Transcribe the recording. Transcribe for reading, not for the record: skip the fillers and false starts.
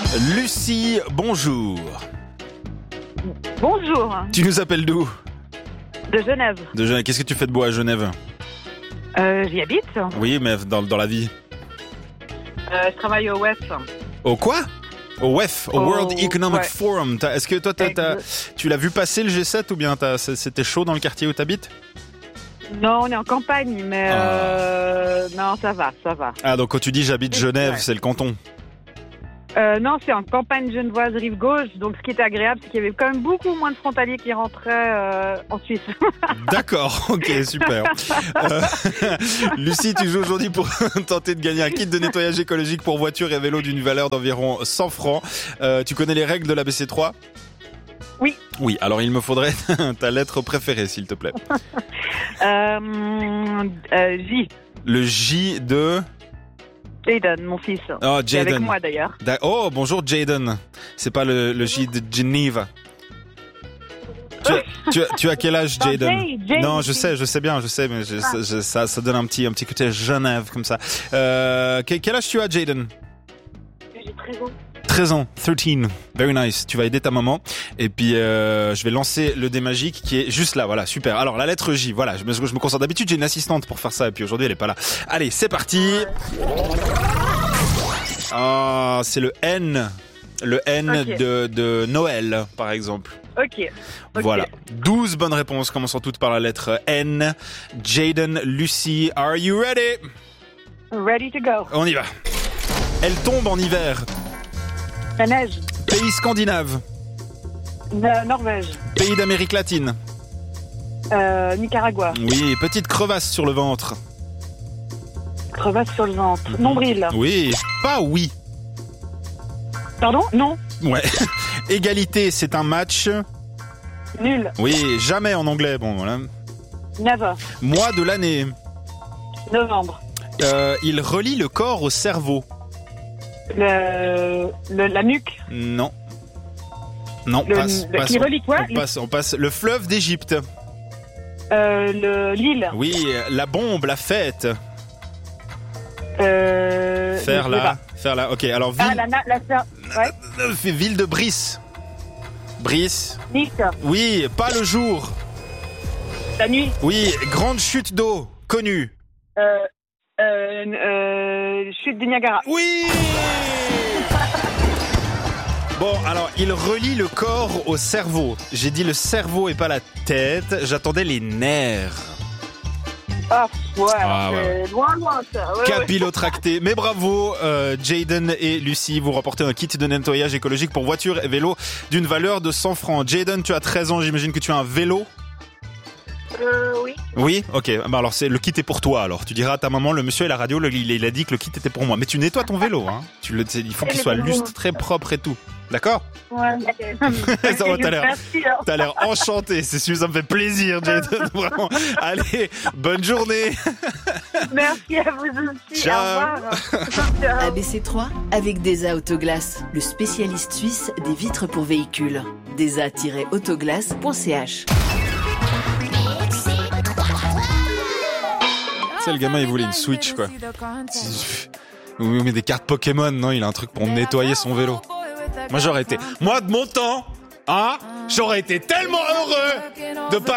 Lucie, bonjour. Bonjour, Tu nous appelles d'où? de Genève. De Genève. Qu'est-ce que tu fais de beau à Genève? J'y habite. Oui, mais dans la vie. Je travaille au WEF. Au quoi? Au WEF, au World Economic ouais. Forum. Est-ce que toi, tu l'as vu passer le G7 ou bien c'était chaud dans le quartier où t'habites? Non, on est en campagne, mais non, ça va. Ah, donc quand tu dis j'habite Genève, Ouais. c'est le canton. Non, c'est en campagne genevoise, rive gauche. Donc, ce qui était agréable, c'est qu'il y avait quand même beaucoup moins de frontaliers qui rentraient en Suisse. D'accord, ok, super. Lucie, tu joues aujourd'hui pour tenter de gagner un kit de nettoyage écologique pour voitures et vélos d'une valeur d'environ 100 francs. Tu connais les règles de l'ABC3? Oui. Oui, alors il me faudrait ta lettre préférée, s'il te plaît. J. Le J de... Jaden, mon fils. Oh, C'est avec Jaden. moi, d'ailleurs. Oh, bonjour Jaden. C'est pas le J de Geneva. Tu as quel âge, Jaden? Jay. Non, je sais bien, mais ça donne un petit côté Genève comme ça. Quel âge tu as, Jaden? J'ai 13 ans. 13 ans, 13, very nice. Tu vas aider ta maman et puis je vais lancer le dé magique qui est juste là, voilà, super. Alors la lettre J, voilà, je me concentre. D'habitude j'ai une assistante pour faire ça et puis aujourd'hui elle est pas là. Allez, c'est parti. Ah, c'est le N Ok. de Noël par exemple. Ok. Voilà, 12 bonnes réponses commençant toutes par la lettre N. Jaden, Lucie, are you ready? Ready to go. On y va. Elle tombe en hiver. La neige. Pays scandinave. Norvège. Pays d'Amérique latine. Nicaragua. Oui, petite crevasse sur le ventre. Crevasse sur le ventre. Nombril. Oui, pas oui. Pardon? Non. Ouais. Égalité, c'est un match. Nul. Oui, jamais en anglais. Bon, voilà. Never. Mois de l'année. Novembre. Il relie le corps au cerveau. La nuque. Non. Non, qui relie quoi? on passe. Le fleuve d'Égypte. L'île. Oui, la bombe, la fête. Faire là. Ok, alors ville de Brice. Brice. Nice. Oui, pas le jour. La nuit. Oui, grande chute d'eau, connue. Chute du Niagara. Oui. Bon, alors, il relie le corps au cerveau. J'ai dit le cerveau et pas la tête. J'attendais les nerfs. Ah, ouais, ouais. c'est loin, ça. Ouais, Capillotracté. Mais bravo, Jaden et Lucie. Vous remportez un kit de nettoyage écologique pour voitures et vélos d'une valeur de 100 francs. Jaden, tu as 13 ans. J'imagine que tu as un vélo. Oui. Oui, ok. Bah alors le kit est pour toi. Alors tu diras à ta maman, le monsieur à la radio, il a dit que le kit était pour moi. Mais tu nettoies ton vélo, hein. Il faut qu'il soit lustre, très propre et tout. D'accord? Ouais. Ça va, Merci, hein. t'as l'air enchanté. C'est sûr, ça me fait plaisir, Jaden. Vraiment. Allez, bonne journée. Merci à vous aussi. Ciao. Au revoir. ABC3 avec DESA Autoglace, le spécialiste suisse des vitres pour véhicules. DESA-autoglace.ch. C'est le gamin, il voulait une Switch, quoi. Oui, mais des cartes Pokémon, non, il a un truc pour nettoyer son vélo. Moi, de mon temps, hein, j'aurais été tellement heureux de pas